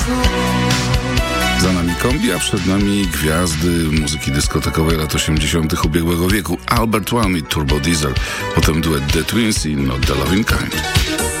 Za nami kombi, a przed nami gwiazdy muzyki dyskotekowej lat 80. ubiegłego wieku. Albert One i Turbo Diesel. Potem duet The Twins i Not the Loving Kind.